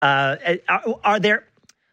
Are there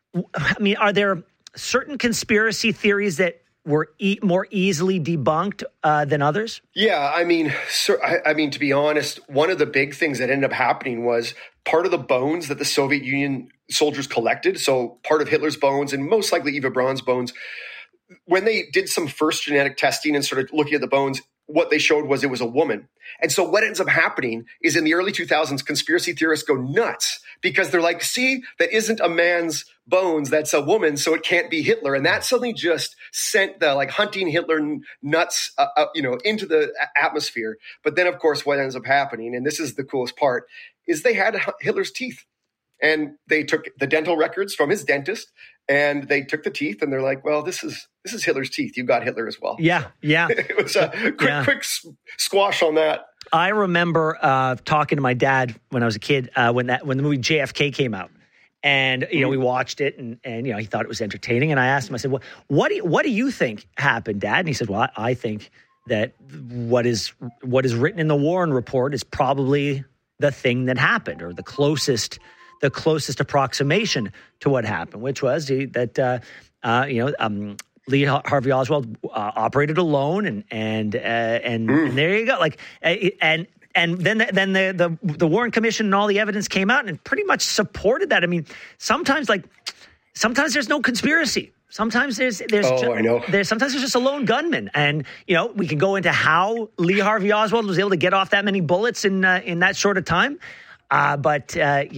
certain conspiracy theories that were more easily debunked than others? Yeah, I mean, to be honest, one of the big things that ended up happening was part of the bones that the Soviet Union soldiers collected, so part of Hitler's bones and most likely Eva Braun's bones, when they did some first genetic testing and started looking at the bones, what they showed was it was a woman. And so what ends up happening is in the early 2000s, conspiracy theorists go nuts because they're like, see, that isn't a man's bones, that's a woman, so it can't be Hitler. And that suddenly just sent the hunting Hitler nuts, into the atmosphere. But then, of course, what ends up happening, and this is the coolest part, is they had Hitler's teeth. And they took the dental records from his dentist, and they took the teeth, and they're like, "Well, this is Hitler's teeth. You got Hitler as well." Yeah. It was a quick squash on that. I remember talking to my dad when I was a kid when the movie JFK came out, and we watched it, and he thought it was entertaining. And I asked him, I said, "Well, what do you think happened, Dad?" And he said, "Well, I think that what is written in the Warren Report is probably the thing that happened, or the closest approximation to what happened, which was that Lee Harvey Oswald operated alone, and there you go. And then the Warren Commission and all the evidence came out and pretty much supported that. I mean, sometimes there's no conspiracy. Sometimes there's sometimes there's just a lone gunman, and we can go into how Lee Harvey Oswald was able to get off that many bullets in that short of time. But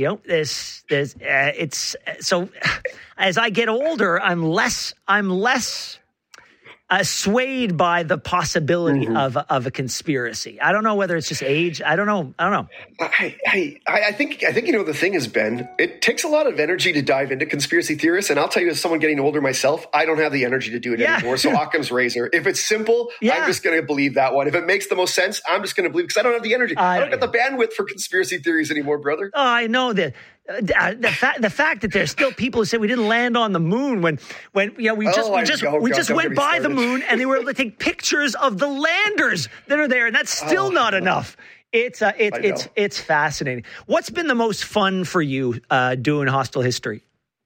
it's so as I get older, I'm less swayed by the possibility of a conspiracy. I don't know whether it's just age. I don't know. I think the thing is, Ben, it takes a lot of energy to dive into conspiracy theorists, and I'll tell you, as someone getting older myself, I don't have the energy to do it anymore. So Occam's razor. If it's simple, I'm just going to believe that one. If it makes the most sense, I'm just going to believe, because I don't have the energy. I don't got the bandwidth for conspiracy theories anymore, brother. Oh, I know that. The fact that there's still people who say we didn't land on the moon when we just went by the moon and they were able to take pictures of the landers that are there, and that's still not enough. It's fascinating. What's been the most fun for you doing Hostile History?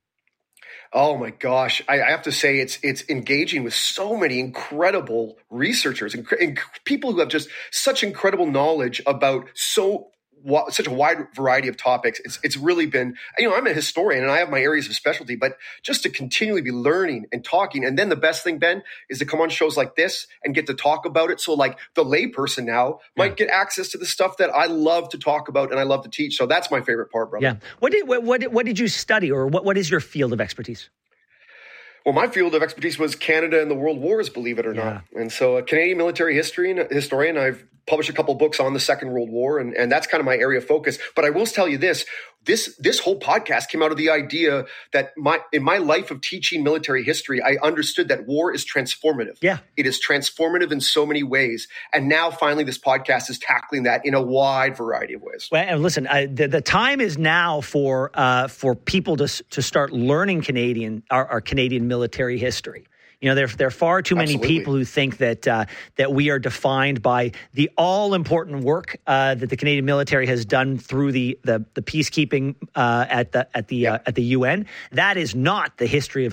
Oh my gosh. I have to say it's engaging with so many incredible researchers and people who have just such incredible knowledge about such a wide variety of topics. It's really been, I'm a historian and I have my areas of specialty, but just to continually be learning and talking. And then the best thing, Ben, is to come on shows like this and get to talk about it. So like the layperson now might get access to the stuff that I love to talk about and I love to teach. So that's my favorite part, brother. Yeah. What did you study, or what is your field of expertise? Well, my field of expertise was Canada and the World Wars, believe it or not. And so a Canadian military historian, I've published a couple books on the Second World War, and that's kind of my area of focus. But I will tell you this whole podcast came out of the idea that in my life of teaching military history, I understood that war is transformative. Yeah. It is transformative in so many ways. And now finally this podcast is tackling that in a wide variety of ways. Well, and listen, the time is now for people to start learning our Canadian military history. There are far too many people who think that we are defined by the all-important work that the Canadian military has done through the peacekeeping at the UN. That is not the history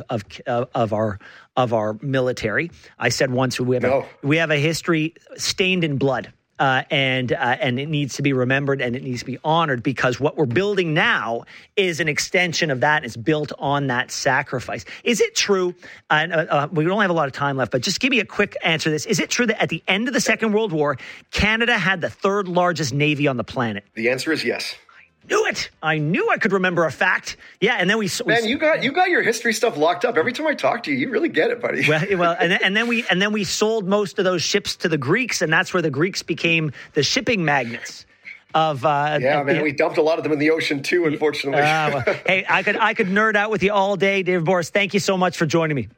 of our military. I said once we have a history stained in blood. And it needs to be remembered and it needs to be honored, because what we're building now is an extension of that. It's built on that sacrifice. Is it true? And we don't have a lot of time left, but just give me a quick answer to this. Is it true that at the end of the Second World War, Canada had the third largest navy on the planet? The answer is yes. Knew it. I knew I could remember a fact. Yeah, and then Man, you got your history stuff locked up. Every time I talk to you, you really get it, buddy. Well, and then we sold most of those ships to the Greeks, and that's where the Greeks became the shipping magnates of. We dumped a lot of them in the ocean too, unfortunately. Hey, I could nerd out with you all day, David Borys. Thank you so much for joining me.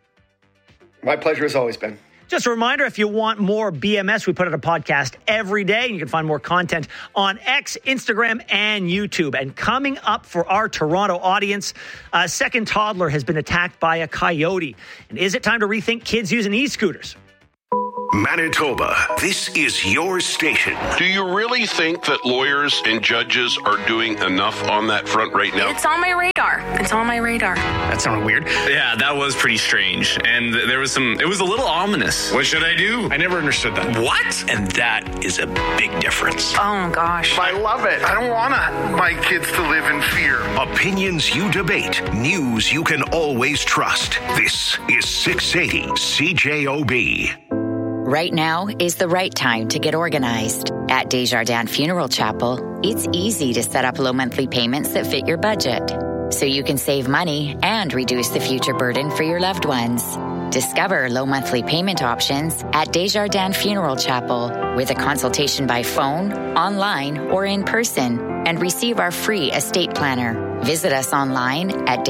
My pleasure as always, Ben. Just a reminder, if you want more BMS, we put out a podcast every day, and you can find more content on X, Instagram, and YouTube. And coming up for our Toronto audience, a second toddler has been attacked by a coyote. And is it time to rethink kids using e-scooters? Manitoba, this is your station. Do you really think that lawyers and judges are doing enough on that front right now? It's on my radar. That sounded weird. Yeah, that was pretty strange. And it was a little ominous. What should I do? I never understood that. What? And that is a big difference. Oh, gosh. I love it. I don't want my kids to live in fear. Opinions you debate, news you can always trust. This is 680 CJOB. Right now is the right time to get organized. At Desjardins Funeral Chapel, it's easy to set up low monthly payments that fit your budget, so you can save money and reduce the future burden for your loved ones. Discover low monthly payment options at Desjardins Funeral Chapel with a consultation by phone, online, or in person, and receive our free estate planner. Visit us online at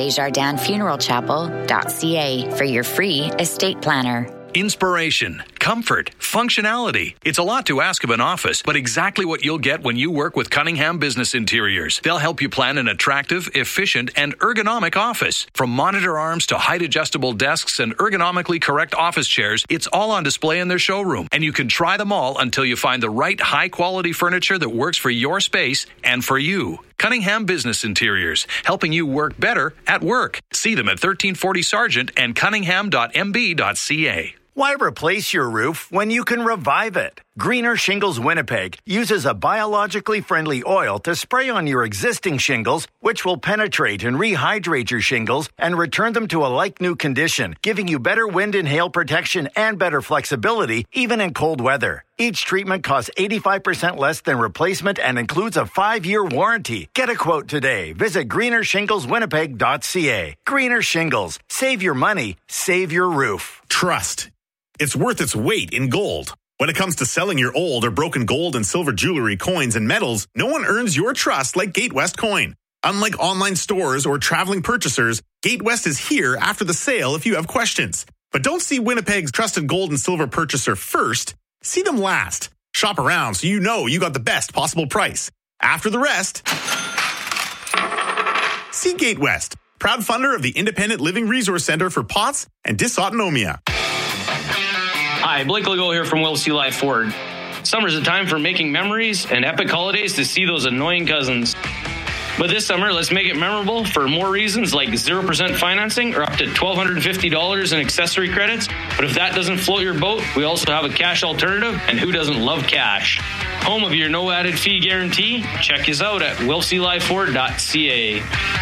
desjardinsfuneralchapel.ca for your free estate planner. Inspiration, comfort, functionality. It's a lot to ask of an office, but exactly what you'll get when you work with Cunningham Business Interiors. They'll help you plan an attractive, efficient, and ergonomic office. From monitor arms to height-adjustable desks and ergonomically correct office chairs, it's all on display in their showroom. And you can try them all until you find the right high-quality furniture that works for your space and for you. Cunningham Business Interiors, helping you work better at work. See them at 1340 Sargent and cunningham.mb.ca. Why replace your roof when you can revive it? Greener Shingles Winnipeg uses a biologically friendly oil to spray on your existing shingles, which will penetrate and rehydrate your shingles and return them to a like-new condition, giving you better wind and hail protection and better flexibility, even in cold weather. Each treatment costs 85% less than replacement and includes a 5-year warranty. Get a quote today. Visit greenershingleswinnipeg.ca. Greener Shingles. Save your money. Save your roof. Trust. It's worth its weight in gold. When it comes to selling your old or broken gold and silver jewelry, coins, and metals, no one earns your trust like Gatewest Coin. Unlike online stores or traveling purchasers, Gatewest is here after the sale if you have questions. But don't see Winnipeg's trusted gold and silver purchaser first. See them last. Shop around so you know you got the best possible price. After the rest, see Gatewest, proud funder of the Independent Living Resource Center for POTS and Dysautonomia. Hi, Blake Legault here from Will C. Life Ford. Summer's a time for making memories and epic holidays to see those annoying cousins. But this summer, let's make it memorable for more reasons like 0% financing or up to $1,250 in accessory credits. But if that doesn't float your boat, we also have a cash alternative, and who doesn't love cash? Home of your no added fee guarantee? Check us out at willclifeford.ca.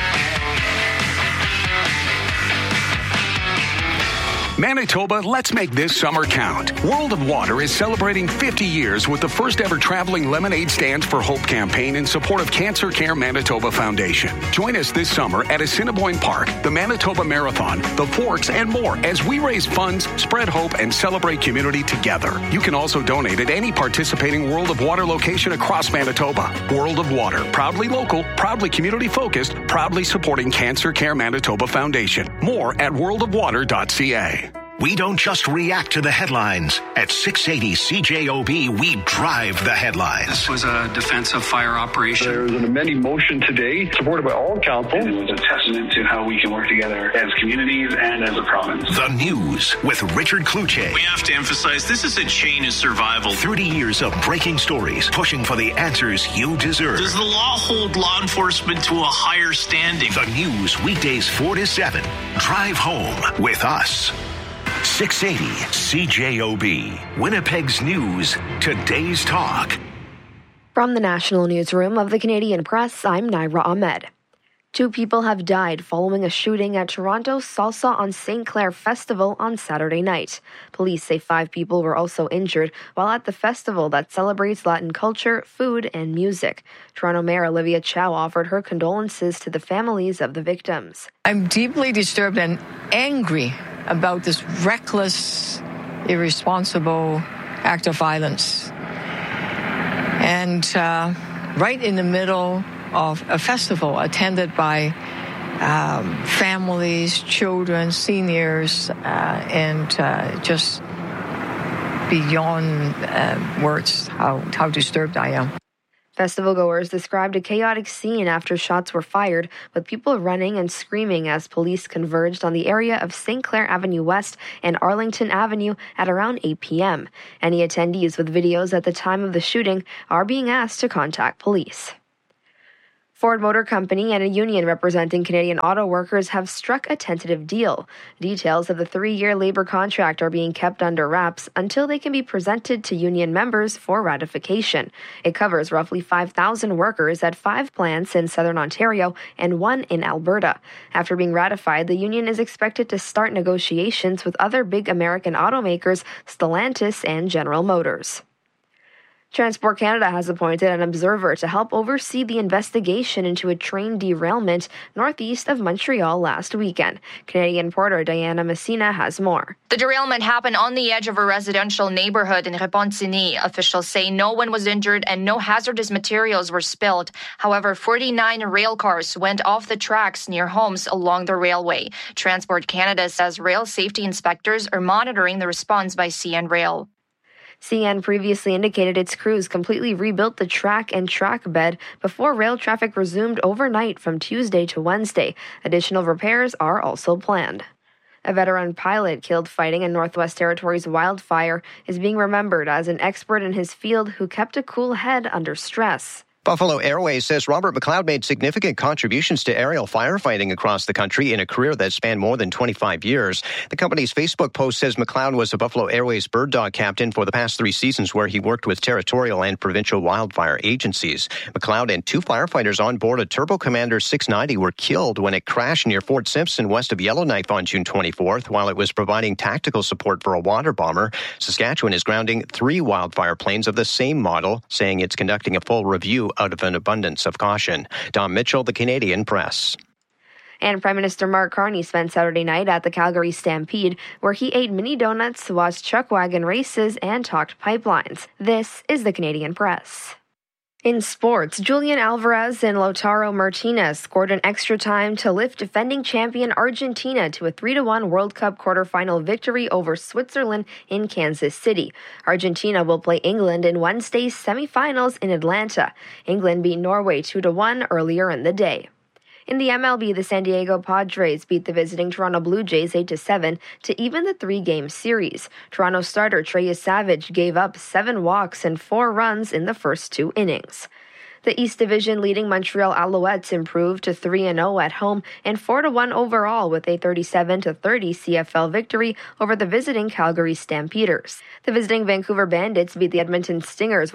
Manitoba, let's make this summer count. World of Water is celebrating 50 years with the first ever traveling Lemonade Stands for Hope campaign in support of Cancer Care Manitoba Foundation. Join us this summer at Assiniboine Park, the Manitoba Marathon, the Forks, and more as we raise funds, spread hope, and celebrate community together. You can also donate at any participating World of Water location across Manitoba. World of Water, proudly local, proudly community-focused, proudly supporting Cancer Care Manitoba Foundation. More at worldofwater.ca. We don't just react to the headlines. At 680 CJOB, we drive the headlines. This was a defensive fire operation. There was an amending motion today, supported by all council. It was a testament to how we can work together as communities and as a province. The News with Richard Cloutier. We have to emphasize this is a chain of survival. 30 years of breaking stories, pushing for the answers you deserve. Does the law hold law enforcement to a higher standing? The News, weekdays 4 to 7. Drive home with us. 680 CJOB, Winnipeg's News, today's talk. From the National Newsroom of the Canadian Press, I'm Naira Ahmed. 2 people have died following a shooting at Toronto's Salsa on St. Clair Festival on Saturday night. Police say 5 people were also injured while at the festival that celebrates Latin culture, food, and music. Toronto Mayor Olivia Chow offered her condolences to the families of the victims. I'm deeply disturbed and angry about this reckless, irresponsible act of violence. And right in the middle of a festival attended by families, children, seniors, and just beyond words how disturbed I am. Festival goers described a chaotic scene after shots were fired, with people running and screaming as police converged on the area of St. Clair Avenue West and Arlington Avenue at around 8 p.m. Any attendees with videos at the time of the shooting are being asked to contact police. Ford Motor Company and a union representing Canadian auto workers have struck a tentative deal. Details of the 3-year labor contract are being kept under wraps until they can be presented to union members for ratification. It covers roughly 5,000 workers at 5 plants in southern Ontario and 1 in Alberta. After being ratified, the union is expected to start negotiations with other big American automakers, Stellantis and General Motors. Transport Canada has appointed an observer to help oversee the investigation into a train derailment northeast of Montreal last weekend. Canadian reporter Diana Messina has more. The derailment happened on the edge of a residential neighborhood in Repentigny. Officials say no one was injured and no hazardous materials were spilled. However, 49 rail cars went off the tracks near homes along the railway. Transport Canada says rail safety inspectors are monitoring the response by CN Rail. CN previously indicated its crews completely rebuilt the track and track bed before rail traffic resumed overnight from Tuesday to Wednesday. Additional repairs are also planned. A veteran pilot killed fighting in Northwest Territories wildfire is being remembered as an expert in his field who kept a cool head under stress. Buffalo Airways says Robert McLeod made significant contributions to aerial firefighting across the country in a career that spanned more than 25 years. The company's Facebook post says McLeod was a Buffalo Airways bird dog captain for the past 3 seasons where he worked with territorial and provincial wildfire agencies. McLeod and 2 firefighters on board a Turbo Commander 690 were killed when it crashed near Fort Simpson west of Yellowknife on June 24th while it was providing tactical support for a water bomber. Saskatchewan is grounding 3 wildfire planes of the same model, saying it's conducting a full review out of an abundance of caution. Tom Mitchell, The Canadian Press. And Prime Minister Mark Carney spent Saturday night at the Calgary Stampede, where he ate mini donuts, watched chuck wagon races, and talked pipelines. This is The Canadian Press. In sports, Julian Alvarez and Lautaro Martinez scored an extra time to lift defending champion Argentina to a 3-1 World Cup quarterfinal victory over Switzerland in Kansas City. Argentina will play England in Wednesday's semifinals in Atlanta. England beat Norway 2-1 earlier in the day. In the MLB, the San Diego Padres beat the visiting Toronto Blue Jays 8-7 to even the 3-game series. Toronto starter Trey Savage gave up 7 walks and 4 runs in the first 2 innings. The East Division leading Montreal Alouettes improved to 3-0 at home and 4-1 overall with a 37-30 CFL victory over the visiting Calgary Stampeders. The visiting Vancouver Bandits beat the Edmonton Stingers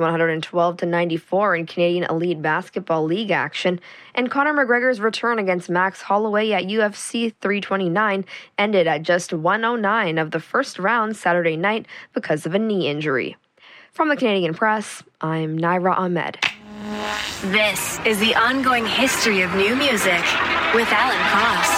112-94 in Canadian Elite Basketball League action, and Conor McGregor's return against Max Holloway at UFC 329 ended at just 109 of the first round Saturday night because of a knee injury. From the Canadian Press, I'm Naira Ahmed. This is the ongoing history of new music with Alan Cross.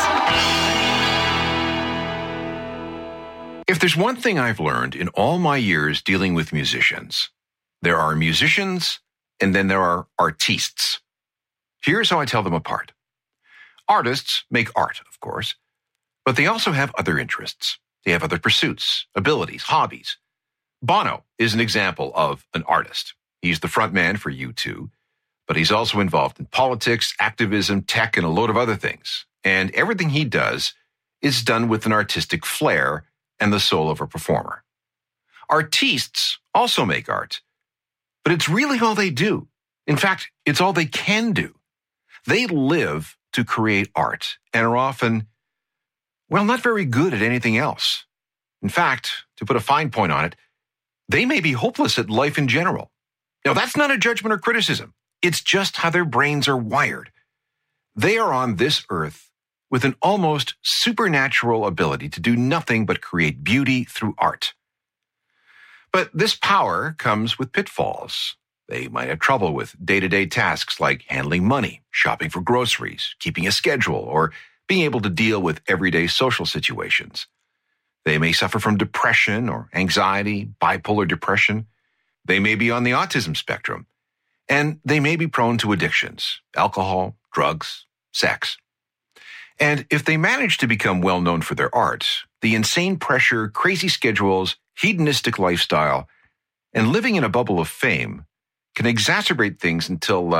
If there's one thing I've learned in all my years dealing with musicians, there are musicians and then there are artistes. Here's how I tell them apart. Artists make art, of course, but they also have other interests. They have other pursuits, abilities, hobbies. Bono is an example of an artist. He's the front man for U2, but he's also involved in politics, activism, tech, and a load of other things. And everything he does is done with an artistic flair and the soul of a performer. Artistes also make art, but it's really all they do. In fact, it's all they can do. They live to create art and are often, well, not very good at anything else. In fact, to put a fine point on it, they may be hopeless at life in general. Now, that's not a judgment or criticism. It's just how their brains are wired. They are on this earth with an almost supernatural ability to do nothing but create beauty through art. But this power comes with pitfalls. They might have trouble with day-to-day tasks like handling money, shopping for groceries, keeping a schedule, or being able to deal with everyday social situations. They may suffer from depression or anxiety, bipolar depression. They may be on the autism spectrum, and they may be prone to addictions, alcohol, drugs, sex. And if they manage to become well known for their art, the insane pressure, crazy schedules, hedonistic lifestyle, and living in a bubble of fame can exacerbate things until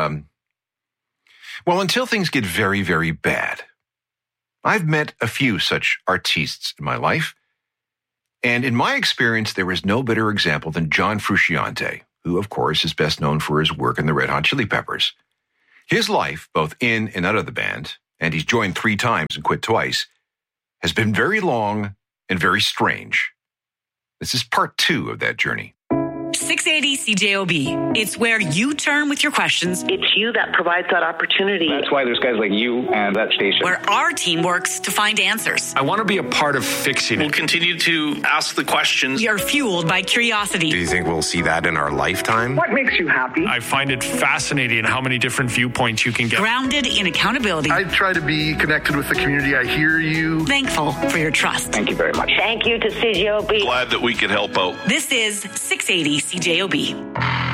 things get very, very bad. I've met a few such artistes in my life, and in my experience, there is no better example than John Frusciante, who, of course, is best known for his work in the Red Hot Chili Peppers. His life, both in and out of the band, and he's joined 3 times and quit twice, has been very long and very strange. This is part 2 of that journey. 680 CJOB. It's where you turn with your questions. It's you that provides that opportunity. That's why there's guys like you and that station. Where our team works to find answers. I want to be a part of fixing it. We'll continue to ask the questions. We are fueled by curiosity. Do you think we'll see that in our lifetime? What makes you happy? I find it fascinating how many different viewpoints you can get. Grounded in accountability. I try to be connected with the community. I hear you. Thankful for your trust. Thank you very much. Thank you to CJOB. Glad that we could help out. This is 680 CJOB.